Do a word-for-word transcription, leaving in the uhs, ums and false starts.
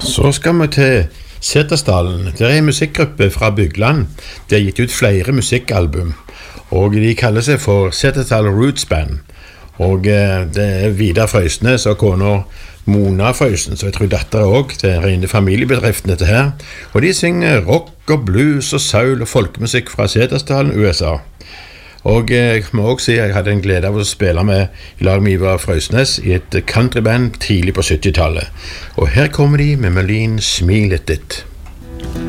Så skal vi til Setesdalen. Det er en musikkgruppe fra Bygland. De har gitt ut flere musikkalbum, og de kaller seg for Setesdal Roots Band. Og eh, det er Vidar Frøysnes og kona Mona Frøysnes, og jeg tror datteren også, det er rene familiebedriften dette her. Og de synger rock og blues og soul og folkemusikk fra Setesdalen, U S A. Og jeg må også si at jeg hadde en glede av å spille med i lag med Ivar Frøysnes i et countryband tidlig på syttitallet. Og her kommer de med melodien Smilet ditt.